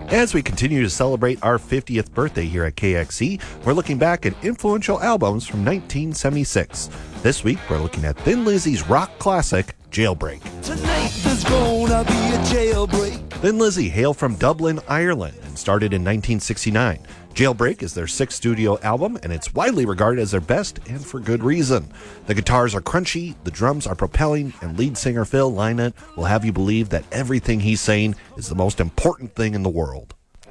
As we continue to celebrate our 50th birthday here at KXE, we're looking back at influential albums from 1976. This week, we're looking at Thin Lizzy's rock classic, Jailbreak. Tonight there's gonna be a jailbreak. Thin Lizzy hail from Dublin, Ireland, and started in 1969. Jailbreak is their sixth studio album, and it's widely regarded as their best, and for good reason. The guitars are crunchy, the drums are propelling, and lead singer Phil Lynott will have you believe that everything he's saying is the most important thing in the world.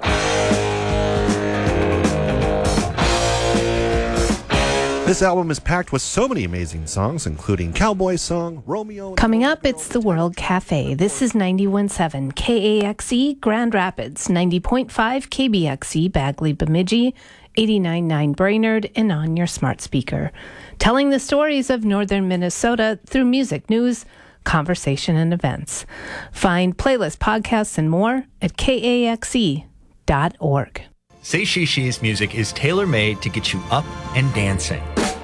This album is packed with so many amazing songs, including Cowboy Song, Romeo... Coming up, it's the World Cafe. This is 91.7 KAXE Grand Rapids, 90.5 KBXE Bagley Bemidji, 89.9 Brainerd, and on your smart speaker. Telling the stories of northern Minnesota through music, news, conversation, and events. Find playlists, podcasts, and more at kaxe.org. Say She She's music is tailor-made to get you up and dancing.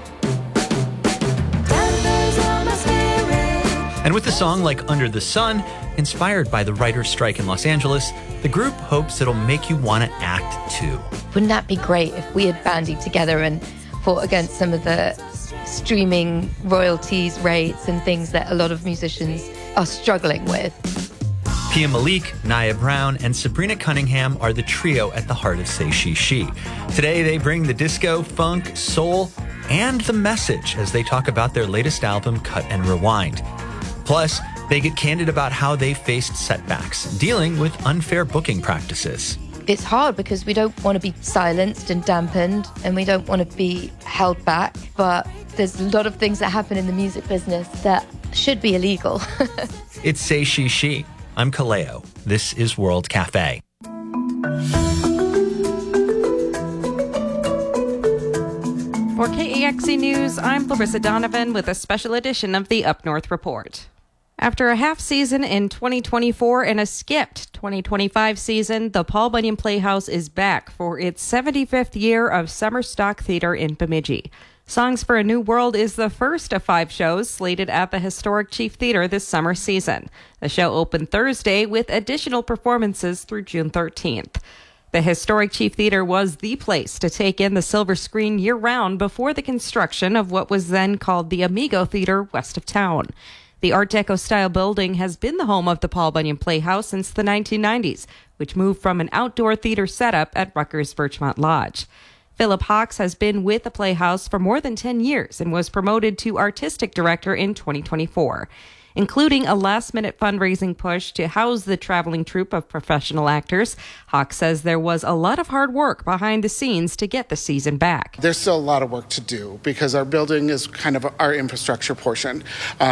And with a song like Under the Sun, inspired by the writer's strike in Los Angeles, the group hopes it'll make you want to act too. Wouldn't that be great if we had bandied together and fought against some of the streaming royalties rates and things that a lot of musicians are struggling with? Pia Malik, Nia Brown, and Sabrina Cunningham are the trio at the heart of Say She She. Today they bring the disco, funk, soul, and the message as they talk about their latest album, Cut and Rewind. Plus, they get candid about how they faced setbacks, dealing with unfair booking practices. It's hard because we don't want to be silenced and dampened, and we don't want to be held back, but there's a lot of things that happen in the music business that should be illegal. It's Say She She. I'm Kaleo. This is World Cafe. For KAXE News, I'm Larissa Donovan with a special edition of the Up North Report. After a half season in 2024 and a skipped 2025 season, the Paul Bunyan Playhouse is back for its 75th year of summer stock theater in Bemidji. Songs for a New World is the first of 5 shows slated at the historic Chief Theater this summer season. The show opened Thursday with additional performances through June 13th. The historic Chief Theater was the place to take in the silver screen year-round before the construction of what was then called the Amigo Theater west of town. The Art Deco-style building has been the home of the Paul Bunyan Playhouse since the 1990s, which moved from an outdoor theater setup at Rutgers Birchmont Lodge. Philip Hawks has been with the Playhouse for more than 10 years and was promoted to artistic director in 2024. Including a last-minute fundraising push to house the traveling troupe of professional actors. Hawks says there was a lot of hard work behind the scenes to get the season back. There's still a lot of work to do because our building is kind of our infrastructure portion.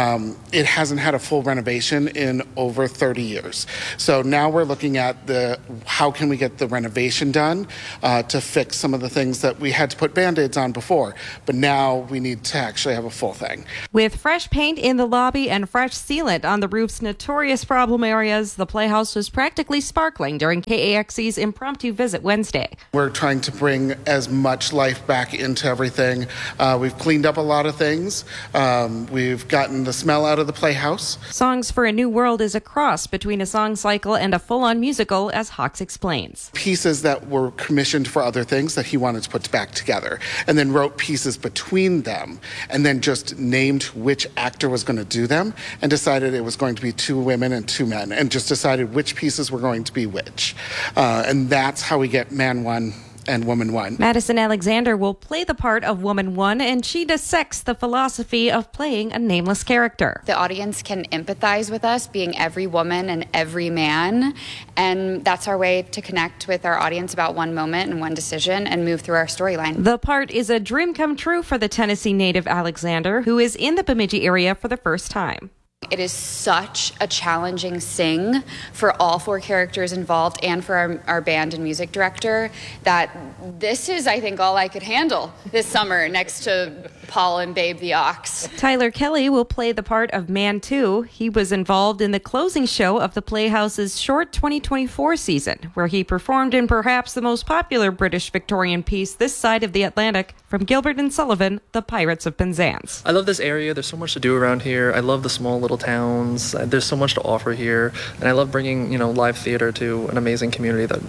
It hasn't had a full renovation in over 30 years. So now we're looking at how can we get the renovation done to fix some of the things that we had to put Band-Aids on before. But now we need to actually have a full thing. With fresh paint in the lobby and fresh sealant on the roof's notorious problem areas, the Playhouse was practically sparkling during KAXE's impromptu visit Wednesday. We're trying to bring as much life back into everything. We've cleaned up a lot of things. We've gotten the smell out of the Playhouse. Songs for a New World is a cross between a song cycle and a full-on musical, as Hawks explains. Pieces that were commissioned for other things that he wanted to put back together, and then wrote pieces between them, and then just named which actor was going to do them, and decided it was going to be 2 women and 2 men, and just decided which pieces were going to be which. And that's how we get Man 1 and Woman 1. Madison Alexander will play the part of Woman 1, and she dissects the philosophy of playing a nameless character. The audience can empathize with us being every woman and every man, and that's our way to connect with our audience about one moment and one decision and move through our storyline. The part is a dream come true for the Tennessee native Alexander, who is in the Bemidji area for the first time. It is such a challenging sing for all 4 characters involved and for our band and music director that this is, I think, all I could handle this summer next to Paul and Babe the Ox. Tyler Kelly will play the part of Man 2. He was involved in the closing show of the Playhouse's short 2024 season, where he performed in perhaps the most popular British Victorian piece this side of the Atlantic from Gilbert and Sullivan, The Pirates of Penzance. I love this area. There's so much to do around here. I love the small little towns. There's so much to offer here, and I love bringing live theater to an amazing community that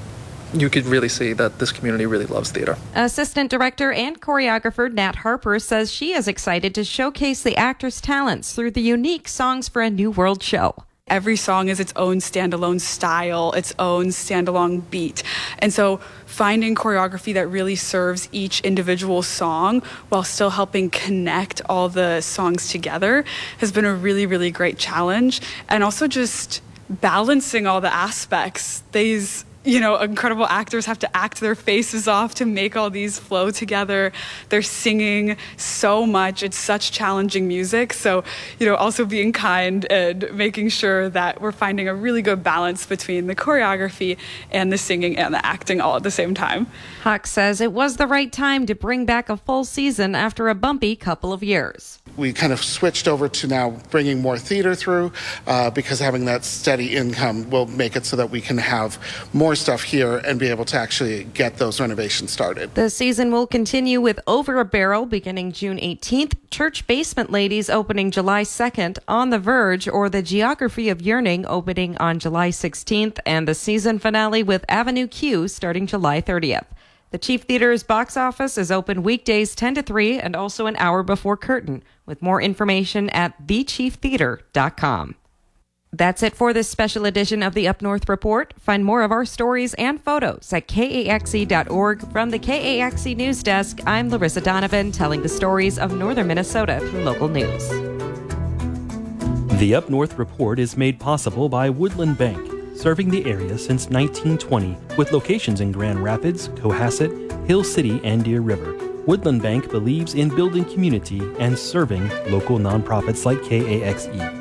you could really see that this community really loves theater. Assistant director and choreographer Nat Harper says she is excited to showcase the actors' talents through the unique Songs for a New World show. Every song is its own standalone style, its own standalone beat. And so finding choreography that really serves each individual song while still helping connect all the songs together has been a really, really great challenge. And also just balancing all the aspects. These incredible actors have to act their faces off to make all these flow together. They're singing so much. It's such challenging music. So, also being kind and making sure that we're finding a really good balance between the choreography and the singing and the acting all at the same time. Hawk says it was the right time to bring back a full season after a bumpy couple of years. We kind of switched over to now bringing more theater through because having that steady income will make it so that we can have more stuff here and be able to actually get those renovations started. The season will continue with Over a Barrel beginning June 18th, Church Basement Ladies opening July 2nd, On the Verge or The Geography of Yearning opening on July 16th, and the season finale with Avenue Q starting July 30th. The Chief Theater's box office is open weekdays 10 to 3 and also an hour before curtain, with more information at thechieftheater.com. That's it for this special edition of the Up North Report. Find more of our stories and photos at kaxe.org. From the KAXE News Desk, I'm Larissa Donovan, telling the stories of northern Minnesota through local news. The Up North Report is made possible by Woodland Bank, serving the area since 1920 with locations in Grand Rapids, Cohasset, Hill City, and Deer River. Woodland Bank believes in building community and serving local nonprofits like KAXE.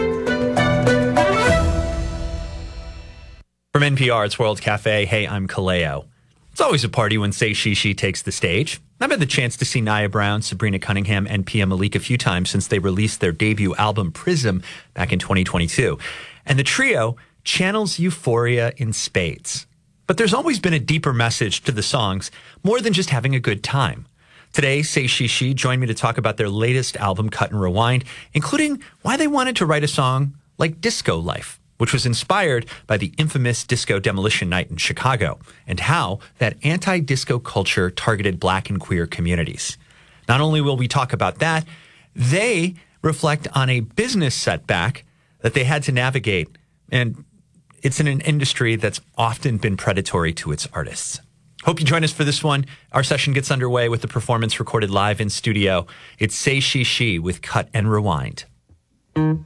From NPR, it's World Cafe. Hey, I'm Kaleo. It's always a party when Say She She takes the stage. I've had the chance to see Nia Brown, Sabrina Cunningham, and Pia Malik a few times since they released their debut album, Prism, back in 2022. And the trio channels euphoria in spades. But there's always been a deeper message to the songs, more than just having a good time. Today, Say She She joined me to talk about their latest album, Cut and Rewind, including why they wanted to write a song like Disco Life, which was inspired by the infamous Disco Demolition Night in Chicago, and how that anti-disco culture targeted Black and queer communities. Not only will we talk about that, they reflect on a business setback that they had to navigate, and it's in an industry that's often been predatory to its artists. Hope you join us for this one. Our session gets underway with the performance recorded live in studio. It's Say She She with Cut and Rewind.